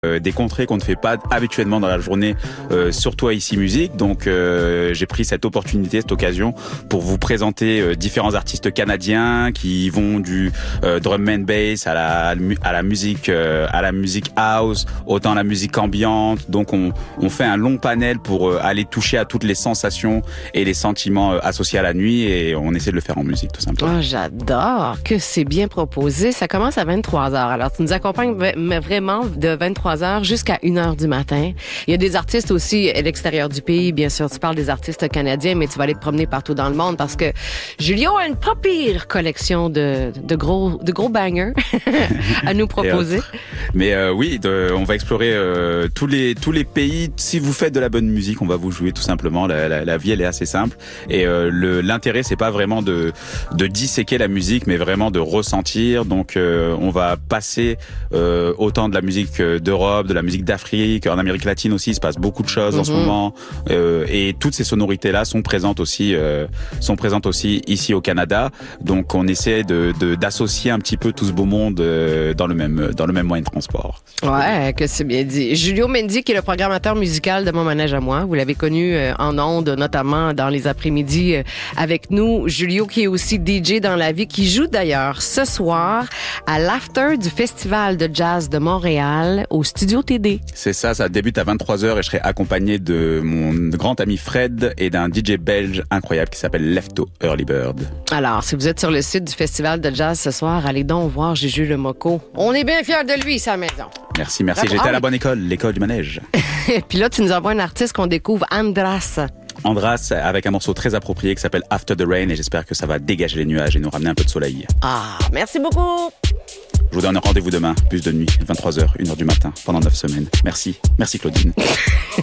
des contrées qu'on ne fait pas habituellement dans la journée, surtout à Ici Musique. Donc j'ai pris cette opportunité, cette occasion pour vous présenter différents artistes canadiens qui vont du drum and bass à la musique house, autant la musique ambiante. Donc on fait un long panel pour aller toucher à toutes les sensations et les sentiments associés à la nuit, et on essaie de le faire en musique tout simplement. Oh, j'adore que c'est bien proposé. Ça commence à 23h. Alors tu nous accompagnes vraiment de 23h jusqu'à 1h du matin. Il y a des artistes aussi à l'extérieur du pays, bien sûr. Tu parles des artistes canadiens, mais tu vas aller te promener partout dans le monde parce que Julio a une pas pire collection de gros bangers à nous proposer. Mais oui, on va explorer tous les pays. Si vous faites de la bonne musique, on va vous jouer tout simplement. La vie, elle est assez simple. Et l'intérêt, c'est pas vraiment de disséquer la musique, mais vraiment de ressentir. Donc, on va passer autant de la musique d'Europe, de la musique d'Afrique, en Amérique latine aussi, il se passe beaucoup de choses en ce moment. Et toutes ces sonorités-là sont présentes aussi ici au Canada. Donc, on essaie d'associer un petit peu tout ce beau monde dans le même moyen de transport. Ouais, que c'est bien dit. Julio Mendy, qui est le programmateur musical de Mon Manège à moi. Vous l'avez connu en ondes, notamment dans les après-midi avec nous. Julio, qui est aussi DJ dans la vie, qui joue d'ailleurs ce soir à l'after du Festival de jazz de Montréal au Studio TD. C'est ça débute à 23h et je serai accompagné de mon grand ami Fred et d'un DJ belge incroyable qui s'appelle Lefto Early Bird. Alors, si vous êtes sur le site du Festival de jazz ce soir, allez donc voir Juju le Moco. On est bien fiers de lui, sa maison. Merci. J'étais à la bonne école, l'école du manège. Puis là, tu nous envoies un artiste qu'on découvre, Andras, avec un morceau très approprié qui s'appelle After the Rain, et j'espère que ça va dégager les nuages et nous ramener un peu de soleil. Ah, merci beaucoup. Je vous donne rendez-vous demain, plus de nuit, 23h, 1h du matin, pendant 9 semaines. Merci Claudine.